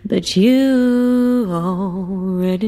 but you already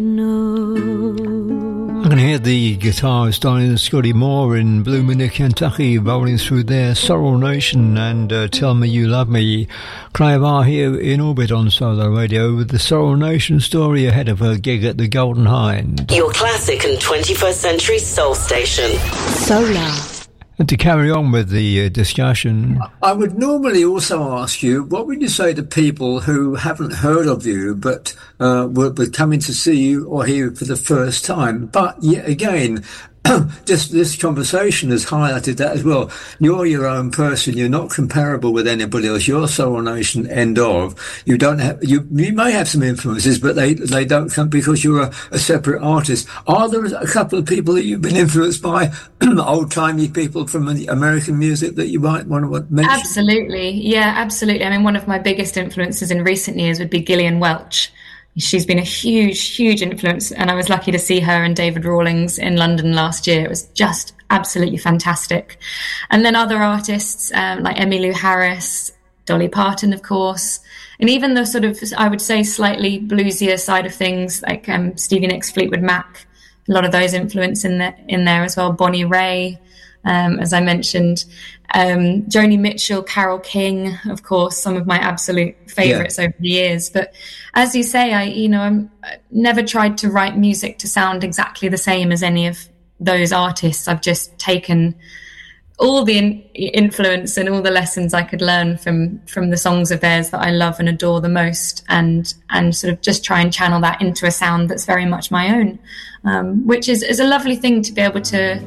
know. I can hear the guitarist Donnie Scotty Moore in Bloomington, Kentucky, rolling through there. Sorrel Nation and Tell Me You Love Me. Clive R here in orbit on Solar Radio with the Sorrel Nation story ahead of her gig at the Golden Hind. Your classic and 21st century soul station. Solar. And to carry on with the discussion, I would normally also ask you, what would you say to people who haven't heard of you but were coming to see you or hear you for the first time? But yet again, just this conversation has highlighted that as well. You're your own person. You're not comparable with anybody else. You're Soul Nation, end of. You don't have, you may have some influences, but they don't come because you're a separate artist. Are there a couple of people that you've been influenced by, old-timey people from American music that you might want to mention? Absolutely. Yeah, absolutely. I mean, one of my biggest influences in recent years would be Gillian Welch. She's been a huge, huge influence, and I was lucky to see her and David Rawlings in London last year. It was just absolutely fantastic. And then other artists like Emmylou Harris, Dolly Parton, of course, and even the sort of, I would say, slightly bluesier side of things like Stevie Nicks, Fleetwood Mac, a lot of those influence in there as well. Bonnie Raitt, as I mentioned, Joni Mitchell, Carole King, of course, some of my absolute favourites over the years. But as you say, I never tried to write music to sound exactly the same as any of those artists. I've just taken all the influence and all the lessons I could learn from the songs of theirs that I love and adore the most, and sort of just try and channel that into a sound that's very much my own, which is a lovely thing to be able to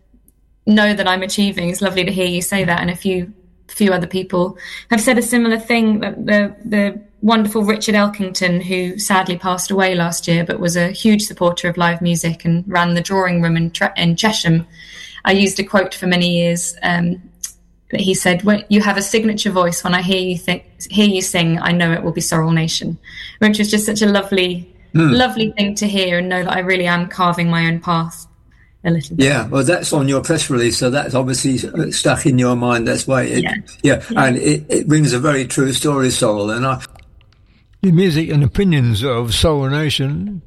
know that I'm achieving. It's lovely to hear you say that, and a few other people have said a similar thing. The wonderful Richard Elkington, who sadly passed away last year, but was a huge supporter of live music and ran the Drawing Room in Chesham. I used a quote for many years that he said, "When you have a signature voice, when I hear you sing, I know it will be Sorrel Nation," which was just such a lovely thing to hear, and know that I really am carving my own path. Yeah, well, that's on your press release, so that's obviously stuck in your mind. That's why and it rings a very true story, Sorrel. And the music and opinions of Soul Nation.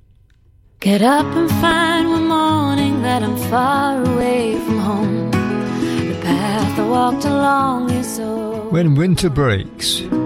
Get up and find one morning that I'm far away from home. The path I walked along is so. When winter breaks.